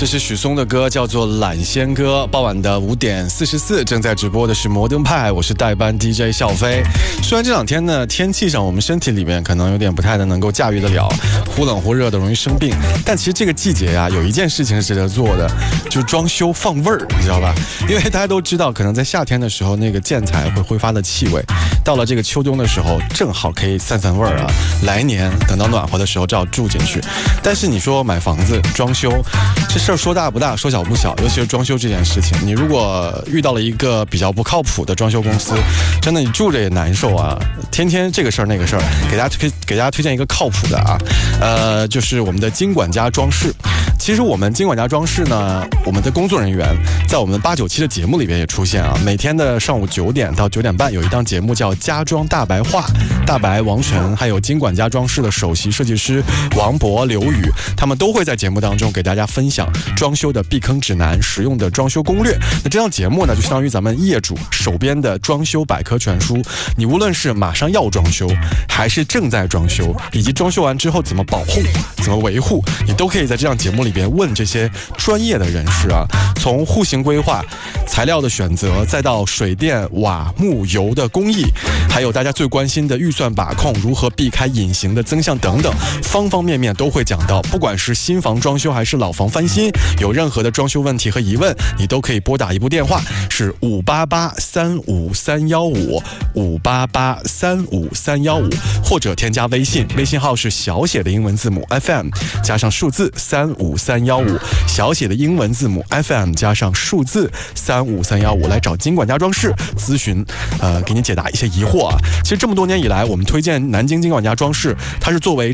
这是许嵩的歌，叫做《懒仙歌》。傍晚的5点44，正在直播的是摩登派，我是代班 DJ 笑飞。虽然这两天呢，天气上我们身体里面可能有点不太能够驾驭得了，忽冷忽热的容易生病，但其实这个季节啊，有一件事情是值得做的，就是装修放味儿，你知道吧？因为大家都知道，可能在夏天的时候，那个建材会挥发的气味，到了这个秋冬的时候，正好可以散散味儿啊。来年等到暖和的时候，正好住进去。但是你说买房子装修，这事儿说大不大，说小不小，尤其是装修这件事情，你如果遇到了一个比较不靠谱的装修公司，真的你住着也难受啊，天天这个事儿那个事儿。给大家推荐一个靠谱的啊，就是我们的金管家装饰。其实我们金管家装饰呢，我们的工作人员在我们897的节目里边也出现啊。每天的上午9点到9点半有一档节目叫家装大白话，大白、王晨还有金管家装饰的首席设计师王博、刘宇，他们都会在节目当中给大家分享装修的避坑指南、实用的装修攻略。那这档节目呢，就相当于咱们业主手边的装修百科全书。你无论是马上要装修，还是正在装修，以及装修完之后怎么保护、怎么维护，你都可以在这档节目里边问这些专业的人士啊。从户型规划、材料的选择，再到水电、瓦、木、油的工艺，还有大家最关心的预算把控，如何避开隐形的增项等等，方方面面都会讲到。不管是新房装修还是老房翻新，有任何的装修问题和疑问，你都可以拨打一部电话，是588-35315，588-35315，或者添加微信，微信号是小写的英文字母 FM 加上数字35315，小写的英文字母 FM 加上数字35315，来找金管家装饰咨询，给你解答一些疑惑啊。其实这么多年以来，我们推荐南京金管家装饰，它是作为